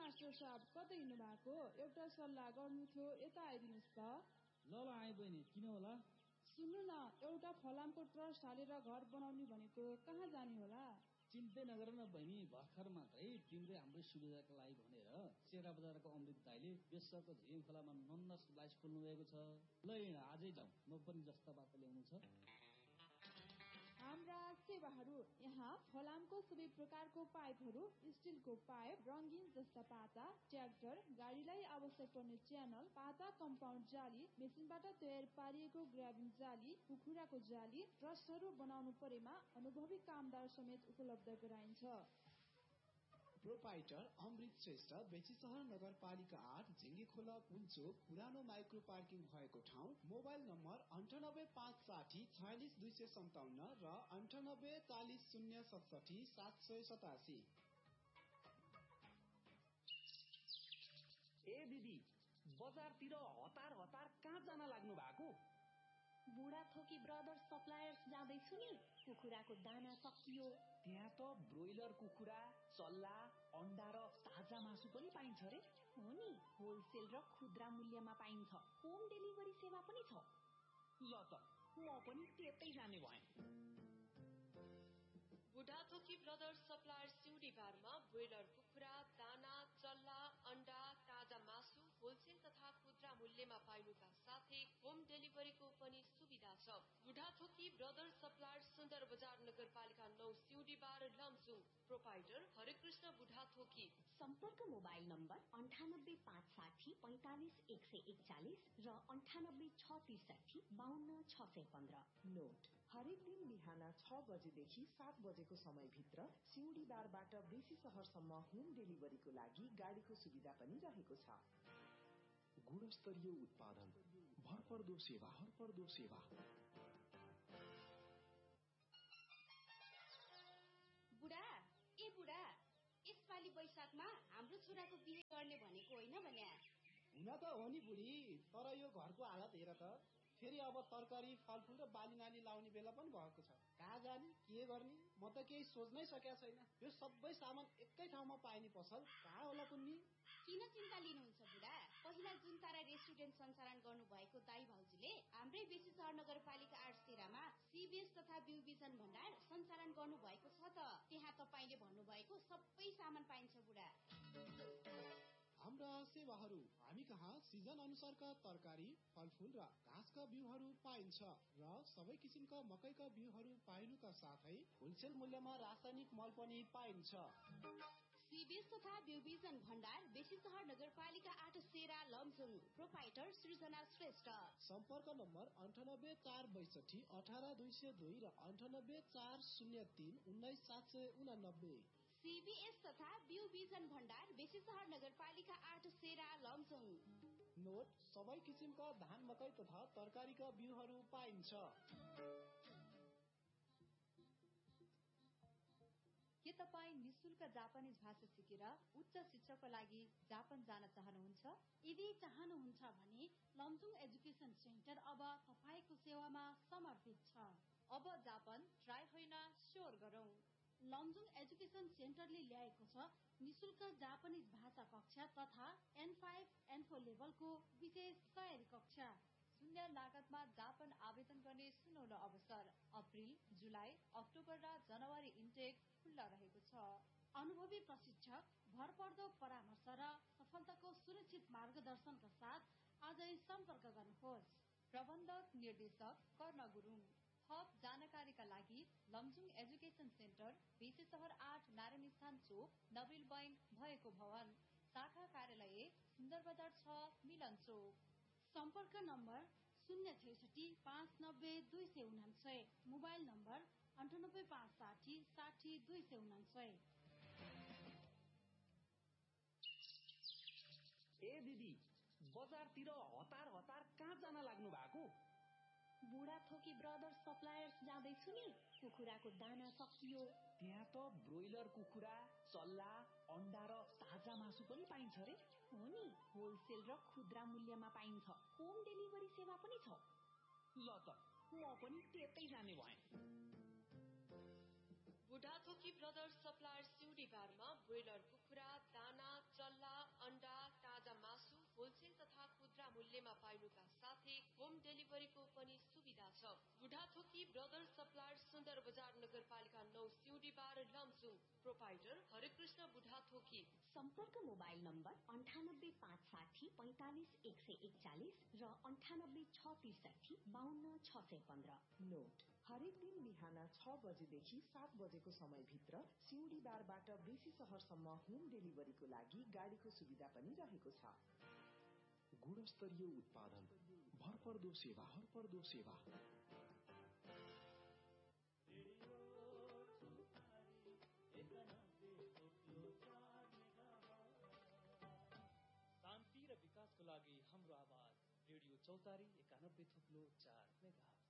Master साहब कतै हिँड्नु भएको? एउटा सल्लाह गर्नु थियो, यता आइदिनुहोस् त। ल आए बहिनी, किन होला? सुन्नु न, एउटा फलामको ट्रस्ट हालेर घर बनाउने भनेको, कहाँ जाने होला? चिन्तै नगर न बहिनी, भर्खर मात्रै तिम्रै हाम्रै सुविधाका लागि भनेर सेरा बजारको अमृत दाइले बेसरको झिम खोलामा नन्नस लाइस खोल्नु भएको छ। ल आजै जाउँ, म पनि जस्ता बाटो ल्याउनु छ। हाम्रा सेवाहरू यहाँ फलामको सबै प्रकारको पाइपहरू, स्टिलको पाइप, रङ्गीन जस्ता पाता, ट्र्याक्टर, गाडीलाई आवश्यक पर्ने च्यानल, पाता कम्पाउन्ड जाली, मेसिनबाट तयार पारिएको ग्राबिङ जाली, कुखुराको जाली, ट्रस्टहरू बनाउनु परेमा अनुभवी कामदार समेत उपलब्ध गराइन्छ। प्रोपाइटर अमृत श्रेष्ठ, बेचीसहर नगरपालिका 8, झिङ्गेखोला पुल्चोक, पुरानो माइक्रो पार्किङ भएको ठाउँ। मोबाइल नम्बर 9856 46257 र 984007 787। ए दिदी, बजारतिर हतार हतार कहाँ जान लाग्नु भएको? बुढाथोकी ब्रदर्स सप्लायर्स जाँदैछु नि। कुखुराको दाना सकियो। त्यहाँ त ब्रोइलर कुखुरा, चल्ला, अन्डा र ताजा मासु पनि पाइन्छ रे। हो नि, होलसेल र खुद्रा मूल्यमा पाइन्छ। होम डेलिभरी सेवा पनि छ। ल त म पनि त्यतै जाने भएँ। बुढाथोकी ब्रदर्स सप्लायर सिउडी बारमा ब्रोइलर कुखुरा, दाना, चल्ला, अन्डा, ताजा मासु होलसेल तथा खुद्रा मूल्यमा पाइनुका साथै होम डेलिभरीको पनि सुविधा छ। बुढाथोकी ब्रदर्स सप्लायर सुन्दर बजार नगरपालिका 9 सिउडी बार लमजुङ। प्रोपाइटर हरेकृष्ण बुढाथोकी। सम्पर्क मोबाइल नम्बर 9856 45141 र 9863 52615। नोट: हरेक दिन बिहान 6 बजेदेखि 7 बजेको समयभित्र सिउडी बारबाट बेसी सहरसम्म होम डेलिभरीको लागि गाडीको सुविधा पनि रहेको छ। गुणस्तरीय उत्पादन, भरपर्दो सेवा। बुढा, ए बुढा, यसपालि वैशाखमा हाम्रो छोराको बिहे गर्ने भनेको होइन भने? हुन त हो नि बुढी, तर यो घरको हालत हेर त। फेरि अब तरकारी, फलफुल र बाली नाली लाउने बेला पनि भएको छ। कहाँ जाने, के गर्ने, म त केही सोच्नै सकेका छैन। यो सबै सामान एकै ठाउँमा पाइने पसल कहाँ होला कुन्नी? किन चिन्ता लिनुहुन्छ बुढा? पहिला जुन तारा रेस्टुरेन्ट सञ्चालन गर्नुभएको दाई भाउजूले हाम्रै बेसी सहर नगरपालिका 8 सेरामा सीबीएस तथा बिउबिजन भण्डार सञ्चालन गर्नु भएको छ त। त्यहाँ तपाईले भन्नुभएको सबै सामान पाइन्छ बुढा। हाम्रा सेवाहरू: हामी कहाँ सिजन अनुसारका तरकारी, फलफुल र घाँसका बिउहरू पाइन्छ र सबै किसिमका मकैका बिउहरू पाइनुका साथै होलसेल मूल्यमा रासायनिक मल पनि पाइन्छ। सीबीएस तथा बिउबिजन भण्डार बेसी सहर नगरपालिका 8 सेरा लमजुङ। प्रोपाइटर सृजना श्रेष्ठ। सम्पर्क नम्बर 9846 18202 र 984031 19789। सीबीएस तथा बिउबिजन भण्डार बेसी सहर नगरपालिका 8 सेरा लमजुङ। नोट: सबै किसिमका धान, मकै तथा तरकारीका बिउहरू पाइन्छ। के तपाईँ निशुल्क जापानिज भाषा सिकेर उच्च शिक्षाको लागि जापान जान चाहनुहुन्छ? यदि चाहनुहुन्छ भने लमजुङ एजुकेसन सेन्टर अब तपाईको सेवामा समर्पित छ। अब जापान ट्राई होइन, स्योर गरौं। लमजुङ एजुकेसन सेन्टरले ल्याएको छ निशुल्क जापानिज भाषा कक्षा तथा N5, N4 लेभलको विशेष तयारी कक्षा। शून्य लागतमा जापान आवेदन गर्ने सुनौलो अवसर। अप्रिल, जुलाई, अक्टोबर र जनवरी इन्टेक खुल्ला रहेको छ। अनुभवी प्रशिक्षक, भरपर्दो परामर्श र सफलताको सुनिश्चित मार्गदर्शनका साथ आजै सम्पर्क गर्नुहोस्। प्रबन्धक निर्देशक कर्ण गुरुङ। थप जानकारीका लागि लमजुङ एजुकेसन सेन्टर, बेसी सहर 8, नारायण स्थान चोक, नबिल बैंक भएको भवन, शाखा कार्यालय सुन्दर बजार 6, मिलन चोक। सम्पर्क नम्बर 066 590 299। Mobile number 9856 60 299। ए दिदी, बजारतिर हतार हतार कहाँ जान लाग्नु भएको? बुढाथोकी ब्रदर्स सप्लायर्स जाँदैछु नि। कुखुराको दाना सकियो। त्यहाँ त ब्रोइलर कुखुरा, चल्ला, अन्डा र ताजा मासु पनि पाइन्छ रे। हो नि, होलसेल र खुद्रा मूल्यमा पाइन्छ। होम डेलिभरी सेवा पनि छ। ल त म पनि त्यतै जाने भएँ। बुढाथोकी ब्रदर्स सप्लायर सिउडी बारमा ब्रोइलर कुखुरा, दाना, चल्ला, मूल्यमा पाइनुका साथै होम डेलिभरीको पनि सुविधा छ। बुढाथोकी ब्रदर्स सप्लायर सुन्दर बजार नगरपालिका 9 सिउँडीबार लमजुङ। प्रोपाइटर हरिकृष्ण बुढाथोकी। सम्पर्क मोबाइल नम्बर 9856451641 र 9863652615। नोट: हरेक दिन बिहान 6 बजेदेखि 7 बजेको समयभित्र सिउँडी बारबाट बेसी सहरसम्म होम डेलिभरीको लागि गाडीको सुविधा पनि रहेको छ। गुणस्तरीय उत्पादन, भरपर्दो सेवा। शान्ति र विकासको लागि हाम्रो आवाज रेडियो चौतारी 91.4 मेगाहर्ज।